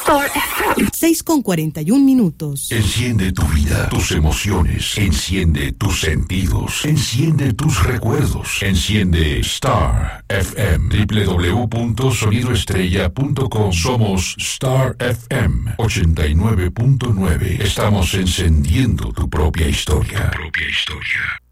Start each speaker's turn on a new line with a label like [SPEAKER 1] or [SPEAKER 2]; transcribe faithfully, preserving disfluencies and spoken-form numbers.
[SPEAKER 1] Star F M.
[SPEAKER 2] seis con cuarenta y un minutos.
[SPEAKER 3] Enciende tu vida, tus emociones. Enciende tus sentidos. Enciende tus recuerdos. Enciende Star F M. doble u doble u doble u punto sonido estrella punto com. Somos Star F M ochenta y nueve punto nueve. Estamos encendiendo tu propia historia. Tu propia historia.